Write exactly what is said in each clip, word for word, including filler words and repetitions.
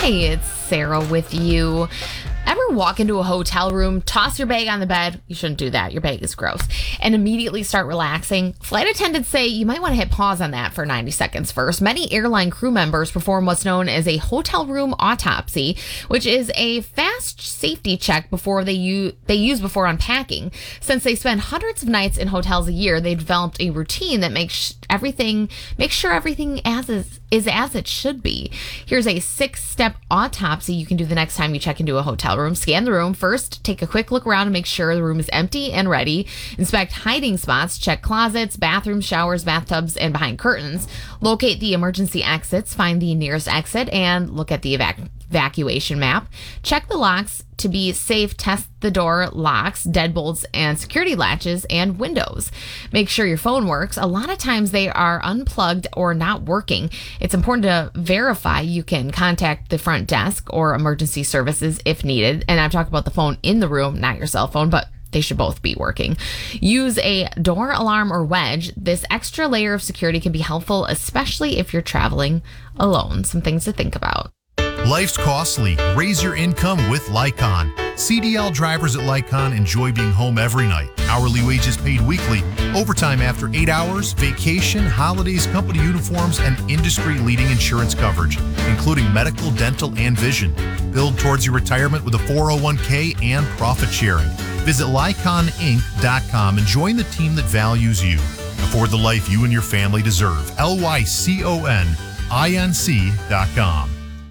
Hi, it's Sarah with you. Ever walk into a hotel room, toss your bag on the bed? You shouldn't do that. Your bag is gross. And immediately start relaxing? Flight attendants say you might want to hit pause on that for ninety seconds first. Many airline crew members perform what's known as a hotel room autopsy, which is a fast safety check before they use, they use before unpacking. Since they spend hundreds of nights in hotels a year, they've developed a routine that makes everything, makes sure everything as is, is as it should be. Here's a six-step autopsy you can do the next time you check into a hotel room. Scan the room first, take a quick look around to make sure the room is empty and ready. Inspect hiding spots, check closets, bathrooms, showers, bathtubs, and behind curtains. Locate the emergency exits, find the nearest exit, and look at the evac- evacuation map. Check the locks to be safe. Test the door locks, deadbolts, and security latches and windows. Make sure your phone works. A lot of times they are unplugged or not working. It's important to verify. You can contact the front desk or emergency services if needed. And I'm talking about the phone in the room, not your cell phone, but they should both be working. Use a door alarm or wedge. This extra layer of security can be helpful, especially if you're traveling alone. Some things to think about. Life's costly. Raise your income with Lycon. C D L drivers at Lycon enjoy being home every night. Hourly wages paid weekly, overtime after eight hours, vacation, holidays, company uniforms, and industry-leading insurance coverage, including medical, dental, and vision. Build towards your retirement with a four oh one k and profit sharing. Visit Lycon Inc dot com and join the team that values you. Afford the life you and your family deserve. L Y C O N I N C dot com.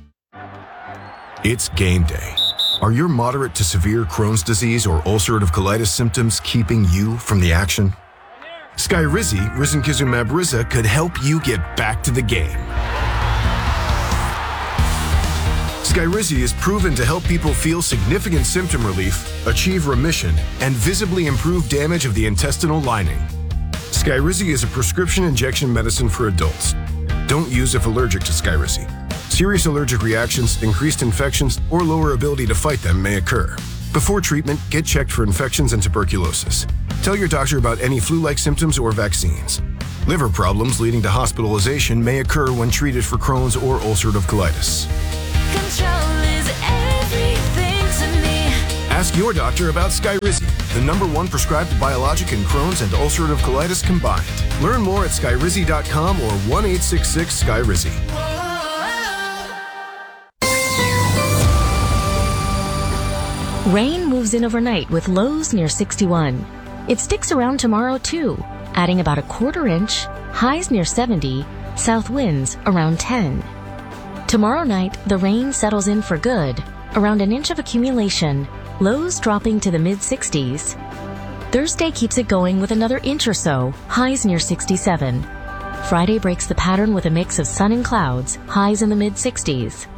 It's game day. Are your moderate to severe Crohn's disease or ulcerative colitis symptoms keeping you from the action? Skyrizi, risankizumab Riza, could help you get back to the game. Skyrizi is proven to help people feel significant symptom relief, achieve remission, and visibly improve damage of the intestinal lining. Skyrizi is a prescription injection medicine for adults. Don't use if allergic to Skyrizi. Serious allergic reactions, increased infections, or lower ability to fight them may occur. Before treatment, get checked for infections and tuberculosis. Tell your doctor about any flu-like symptoms or vaccines. Liver problems leading to hospitalization may occur when treated for Crohn's or ulcerative colitis. Control is everything to me. Ask your doctor about Skyrizi, the number one prescribed biologic in Crohn's and ulcerative colitis combined. Learn more at skyrizi dot com or one eight six six Skyrizi. Rain moves in overnight with lows near sixty-one. It sticks around tomorrow too, adding about a quarter inch, highs near seventy, south winds around ten. Tomorrow night, the rain settles in for good, around an inch of accumulation, lows dropping to the mid-sixties. Thursday keeps it going with another inch or so, highs near sixty-seven. Friday breaks the pattern with a mix of sun and clouds, highs in the mid-sixties.